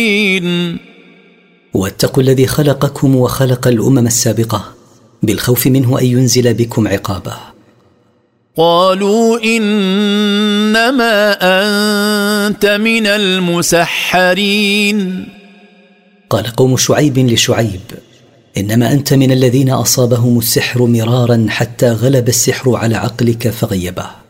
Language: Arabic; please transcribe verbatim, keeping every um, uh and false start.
واتقوا الذي خلقكم وخلق الأمم السابقة بالخوف منه أن ينزل بكم عقابه. قالوا إنما أنت من المسحرين. قال قوم شعيب لشعيب: إنما أنت من الذين أصابهم السحر مرارا حتى غلب السحر على عقلك فغيبه.